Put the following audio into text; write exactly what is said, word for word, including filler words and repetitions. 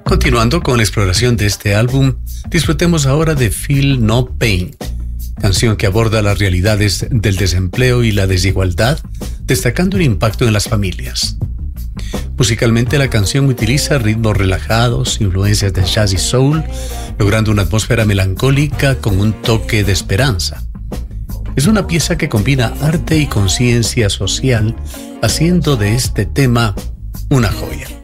Continuando con la exploración de este álbum, disfrutemos ahora de Feel No Pain, canción que aborda las realidades del desempleo y la desigualdad, destacando el impacto en las familias. Musicalmente, la canción utiliza ritmos relajados, influencias de jazz y soul, logrando una atmósfera melancólica con un toque de esperanza. Es una pieza que combina arte y conciencia social, haciendo de este tema una joya.